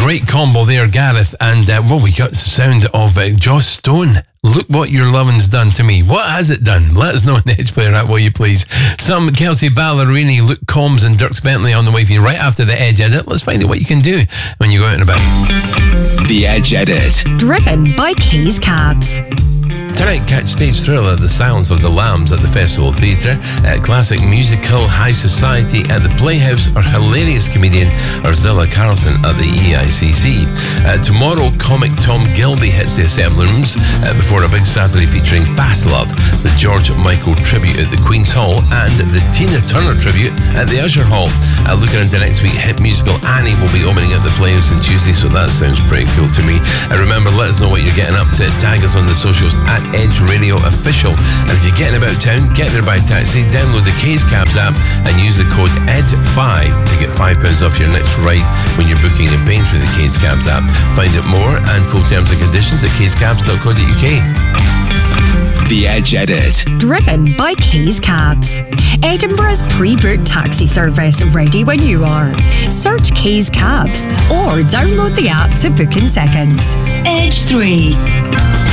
Great combo there, Gareth. And, we got the sound of Joss Stone. Look what your loving's done to me. What has it done? Let us know in the Edge Player app, will you please? Some Kelsey Ballerini, Luke Combs and Dirks Bentley on the way for you right after the Edge Edit. Let's find out what you can do when you go out and about. The Edge Edit. Driven by Keys Cabs. Tonight, catch stage thriller The Silence of the Lambs at the Festival Theatre, classic musical High Society at the Playhouse, or hilarious comedian Ursula Carlson at the EICC. Tomorrow, comic Tom Gilby hits the Assembly Rooms before a big Saturday featuring Fast Love, the George Michael tribute at the Queen's Hall, and the Tina Turner tribute at the Usher Hall. Looking into next week, hit musical Annie will be opening at the Playhouse on Tuesday, so that sounds pretty cool to me. Remember, let us know what you're getting up to. Tag us on the socials at Edge Radio Official. And if you're getting about town, get there by taxi, download the Keys Cabs app and use the code ED5 to get £5 off your next ride when you're booking and paying through the Keys Cabs app. Find out more and full terms and conditions at keyscabs.co.uk. The Edge Edit. Driven by Keys Cabs. Edinburgh's pre-booked taxi service, ready when you are. Search Keys Cabs or download the app to book in seconds. Edge 3.